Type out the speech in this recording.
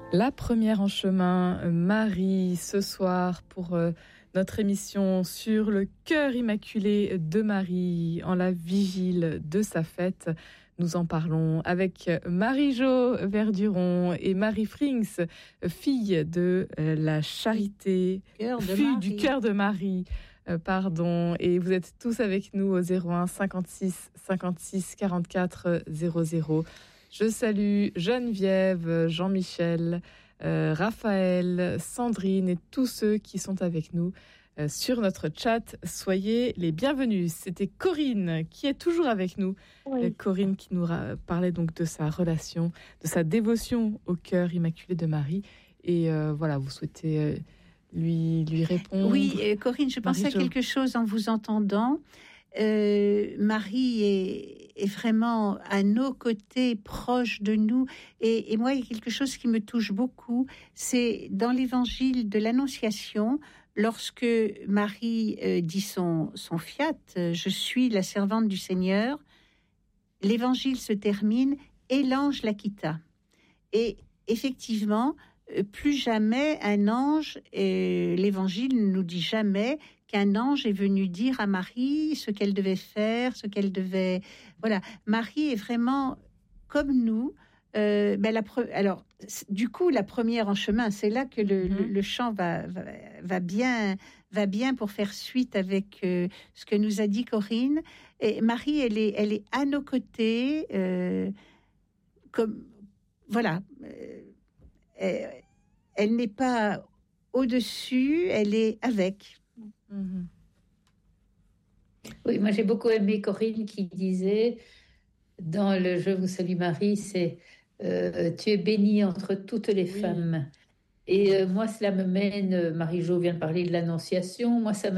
La première en chemin, Marie, ce soir pour notre émission sur le cœur immaculé de Marie en la vigile de sa fête. Nous en parlons avec Marie-Jo Verduron et Marie Frings, fille de la Charité, du cœur de Marie. Et vous êtes tous avec nous au 01 56 56 44 00. Je salue Geneviève, Jean-Michel, Raphaël, Sandrine et tous ceux qui sont avec nous sur notre chat. Soyez les bienvenus. C'était Corinne qui est toujours avec nous. Oui. Corinne qui nous parlait donc de sa relation, de sa dévotion au cœur immaculé de Marie. Et voilà, vous souhaitez lui répondre. Oui, Corinne, je pensais à quelque chose en vous entendant. Marie est vraiment à nos côtés, proche de nous. Et moi, il y a quelque chose qui me touche beaucoup. C'est dans l'évangile de l'Annonciation, lorsque Marie dit son fiat, je suis la servante du Seigneur, l'évangile se termine et l'ange la quitta. Et effectivement, plus jamais un ange, l'évangile ne nous dit jamais qu'un ange est venu dire à Marie ce qu'elle devait faire, ce qu'elle devait... Voilà, Marie est vraiment comme nous. Alors, du coup, la première en chemin, c'est là que le chant va bien pour faire suite avec ce que nous a dit Corinne. Et Marie, elle est à nos côtés, comme... Voilà... elle n'est pas au-dessus, elle est avec. Mmh. Oui, moi j'ai beaucoup aimé Corinne qui disait dans le Je vous salue Marie, c'est tu es bénie entre toutes les femmes. Et moi cela me mène, Marie-Jo vient de parler de l'Annonciation, moi ça